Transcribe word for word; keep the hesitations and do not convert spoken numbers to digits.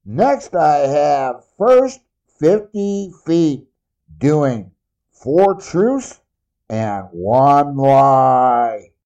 Next, I have first fifty feet doing four truths and one lie.